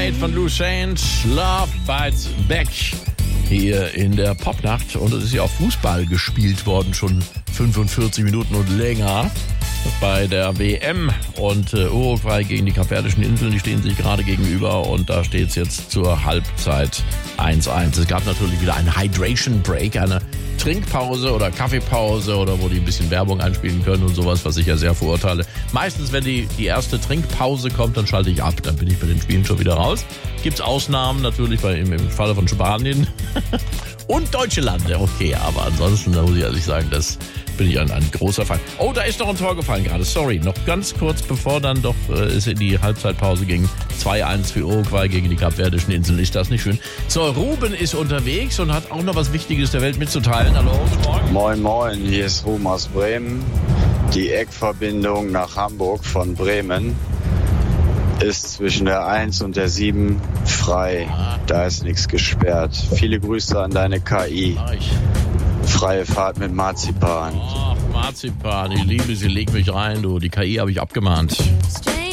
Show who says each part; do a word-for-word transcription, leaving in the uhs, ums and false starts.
Speaker 1: Made von Lou Saint, Love Bites Back hier in der Popnacht. Und es ist ja auch Fußball gespielt worden, schon fünfundvierzig Minuten und länger bei der W M. Und äh, Uruguay gegen die Kapverdischen Inseln, die stehen sich gerade gegenüber und da steht es jetzt zur Halbzeit eins eins. Es gab natürlich wieder einen Hydration Break, eine Trinkpause oder Kaffeepause oder wo die ein bisschen Werbung einspielen können und sowas, was ich ja sehr verurteile. Meistens, wenn die, die erste Trinkpause kommt, dann schalte ich ab, dann bin ich bei den Spielen schon wieder raus. Gibt's Ausnahmen natürlich bei, im, im Falle von Spanien und deutsche Lande, okay, aber ansonsten da muss ich ehrlich sagen, das bin ich ein, ein großer Fan. Oh, da ist noch ein Tor gefallen gerade, sorry, noch ganz kurz bevor dann doch äh, es in die Halbzeitpause ging. zwei eins für Uruguay gegen die Kapverdischen Inseln, ist das nicht schön? So, Ruben ist unterwegs und hat auch noch was Wichtiges der Welt mitzuteilen. Hallo, guten Morgen.
Speaker 2: Moin, moin, hier ist Ruben aus Bremen. Die Eckverbindung nach Hamburg von Bremen ist zwischen der eins und der sieben frei. Da ist nichts gesperrt. Viele Grüße an deine K I. Freie Fahrt mit Marzipan.
Speaker 1: Ach, Marzipan, ich liebe sie, leg mich rein, du. Die K I habe ich abgemahnt.